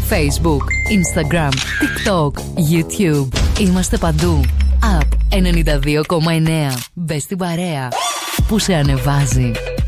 Facebook, Instagram, TikTok, YouTube. Είμαστε παντού. App 92,9. Μπες στην παρέα που σε ανεβάζει.